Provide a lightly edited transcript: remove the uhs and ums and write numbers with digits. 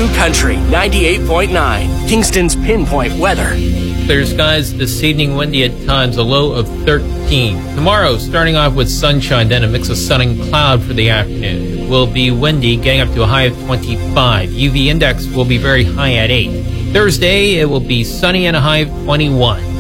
New Country 98.9, Kingston's pinpoint weather. Clear skies this evening, windy at times, a low of 13. Tomorrow, starting off with sunshine, then a mix of sun and cloud for the afternoon. It will be windy, getting up to a high of 25. UV index will be very high at 8. Thursday, it will be sunny and a high of 21.